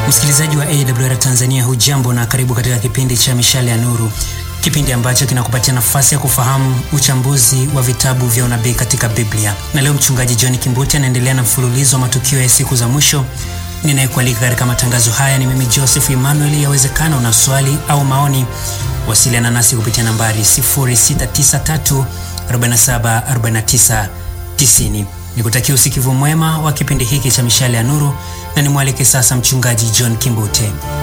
Msikilizaji wa AWR Tanzania, hujambo na karibu katika kipindi cha Mishale ya Nuru, kipindi ambacho kinakupatia nafasi ya kufahamu uchambuzi wa vitabu vya unabii katika Biblia. Na leo mchungaji John Kimbuti anaendelea na mfululizo wa matukio ya siku za mwisho. Ninayekualika katika matangazo haya ni mimi Joseph Emmanuel. Yawezekana una swali au maoni, wasiliana nasi kupitia nambari 0693474990. Nikutakia usikivu mwema wa kipindi hiki cha Mishale ya Nuru, na nimwalike sasa mchungaji John Kimbuti.